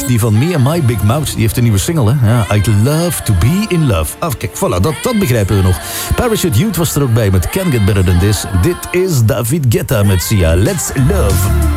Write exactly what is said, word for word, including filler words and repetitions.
Die van Me and My Big Mouth, die heeft een nieuwe single, hè? Ja, I'd love to be in love. Ah, kijk, voilà, dat, dat begrijpen we nog. Parachute Youth was er ook bij met Can't Get Better Than This. Dit is David Guetta met Sia. Let's Love.